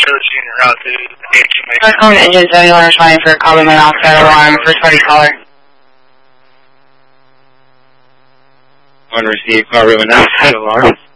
Charlie Junior route to HMA. Welcome to Engine 71 responding for carbon monoxide alarm, first party caller. One receive carbon monoxide alarm.